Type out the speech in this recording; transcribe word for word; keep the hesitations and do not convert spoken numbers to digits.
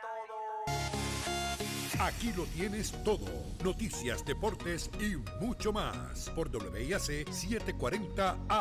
Aquí lo tienes todo. Noticias, deportes y mucho más. Por W I A C setecientos cuarenta A